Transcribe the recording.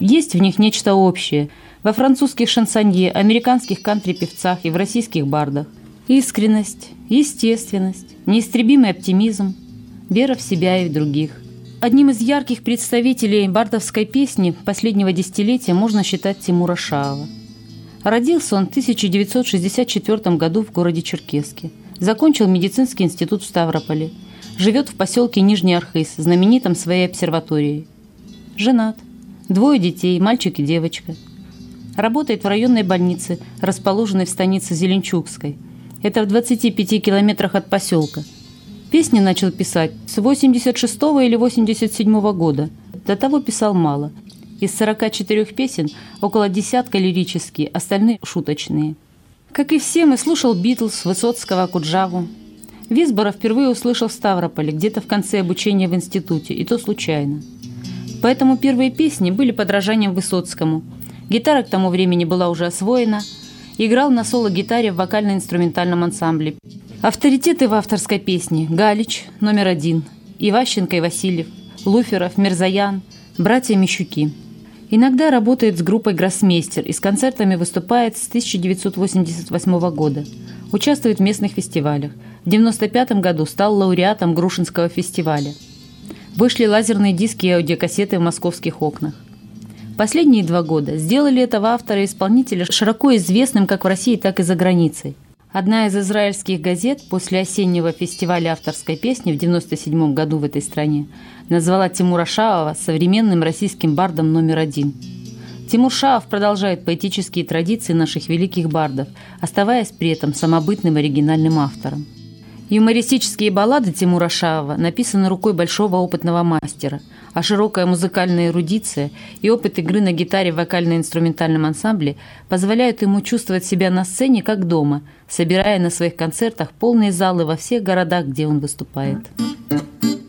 Есть в них нечто общее во французских шансонье, американских кантри-певцах и в российских бардах. Искренность, естественность, неистребимый оптимизм, вера в себя и в других. Одним из ярких представителей бардовской песни последнего десятилетия можно считать Тимура Шаова. Родился он в 1964 году в городе Черкесске. Закончил медицинский институт в Ставрополе. Живет в поселке Нижний Архыз, знаменитом своей обсерваторией. Женат. 2 детей, мальчик и девочка. Работает в районной больнице, расположенной в станице Зеленчукской. Это в 25 километрах от поселка. Песни начал писать с 86 или 87 года. До того писал мало. Из 44 песен около десятка лирические, остальные шуточные. Как и все, мы слушал Битлз, Высоцкого, Куджаву. Висбора впервые услышал в Ставрополе, где-то в конце обучения в институте, и то случайно. Поэтому первые песни были подражанием Высоцкому. Гитара к тому времени была уже освоена. Играл на соло-гитаре в вокально-инструментальном ансамбле. Авторитеты в авторской песне: Галич, номер 1, Иващенко и Васильев, Луферов, Мирзаян, братья Мищуки. Иногда работает с группой «Гроссмейстер» и с концертами выступает с 1988 года. Участвует в местных фестивалях. В 1995 году стал лауреатом Грушинского фестиваля. Вышли лазерные диски и аудиокассеты в московских окнах. Последние 2 года сделали этого автора-исполнителя широко известным как в России, так и за границей. Одна из израильских газет после осеннего фестиваля авторской песни в 1997 году в этой стране назвала Тимура Шаова современным российским бардом номер 1. Тимур Шаов продолжает поэтические традиции наших великих бардов, оставаясь при этом самобытным оригинальным автором. Юмористические баллады Тимура Шаова написаны рукой большого опытного мастера, а широкая музыкальная эрудиция и опыт игры на гитаре в вокально-инструментальном ансамбле позволяют ему чувствовать себя на сцене как дома, собирая на своих концертах полные залы во всех городах, где он выступает.